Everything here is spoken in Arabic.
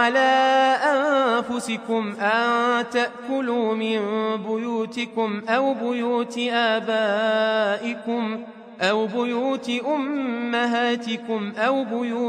على أنفسكم أن تأكلوا من بيوتكم أو بيوت آبائكم أو بيوت أمهاتكم أو بيوت